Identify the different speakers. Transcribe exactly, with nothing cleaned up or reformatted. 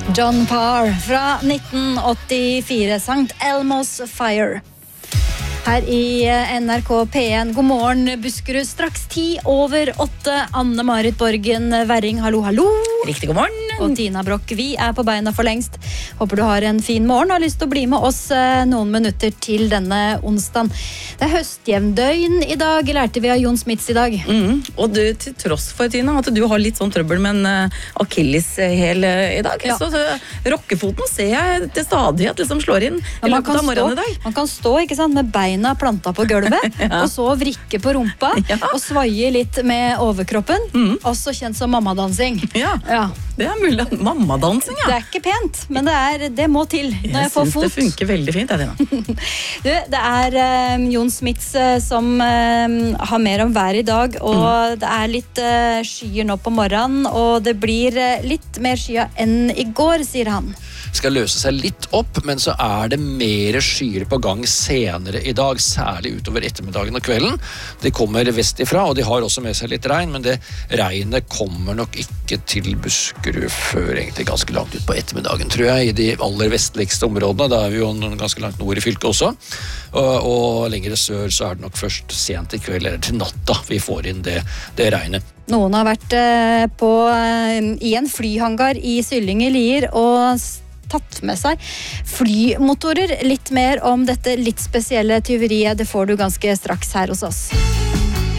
Speaker 1: John Parr fra nitten åttifire, Sankt Elmo's Fire. Her i N R K P en, god morgen Buskerud, straks ti over åtte. Anne-Marit Borgen Werring, hallo, hallo.
Speaker 2: Riktig god morgen.
Speaker 1: Og Tina Brock, vi er på beina for lengst. Håper du har en fin morgen og har lyst til å bli med oss noen minutter til denne onsdagen. Det er høstjevndøgn i dag, lærte vi av Jon Smits i dag.
Speaker 2: Mm, og du, til tross for, Tina, at du har litt sånn trøbbel med en uh, akilleshæl i dag,
Speaker 1: Ja.
Speaker 2: så, så rockefoten ser jeg til stadighet liksom slår inn
Speaker 1: Ja,
Speaker 2: i
Speaker 1: man,
Speaker 2: løpet
Speaker 1: kan
Speaker 2: av morgenen
Speaker 1: stå,
Speaker 2: i dag.
Speaker 1: man kan stå ikke sant, med beina planta på gulvet,
Speaker 2: Ja.
Speaker 1: og så vrikke på rumpa,
Speaker 2: Ja.
Speaker 1: og svaie litt med overkroppen,
Speaker 2: Mm.
Speaker 1: også kjent som mammadansing.
Speaker 2: Ja,
Speaker 1: Ja.
Speaker 2: det er mulig. Mammadansing,
Speaker 1: Det
Speaker 2: ja.
Speaker 1: er ikke pent, men det, er, det må til når jeg,
Speaker 2: Jeg
Speaker 1: får
Speaker 2: synes
Speaker 1: fot.
Speaker 2: det funker veldig fint, jeg, Tina.
Speaker 1: Du, det er eh, Jon Smits eh, som eh, har mer om vær i dag, og
Speaker 2: Mm.
Speaker 1: det er litt eh, skyer nå på morgenen, og det blir eh, litt mer skyer enn i går, sier han.
Speaker 3: Skal løse seg litt opp, men så er det mer skyer på gang senere i dag, særlig utover ettermiddagen og kvelden. De kommer vestifra, og de har også med seg litt regn, men det regnet kommer nok ikke til Buskerud før egentlig ganske langt ut på ettermiddagen, tror jeg, i de aller vestligste områdene. Da er vi jo ganske langt nord i fylket også, og, og lengre sør så er det nok først sent i kveld, eller til natta, vi får inn det, det regnet.
Speaker 1: Noen har vært eh, på, eh, i en flyhangar i Sylling i Lier og tatt med seg flymotorer. Litt mer om dette litt spesielle tyveriet, det får du ganske straks her hos oss.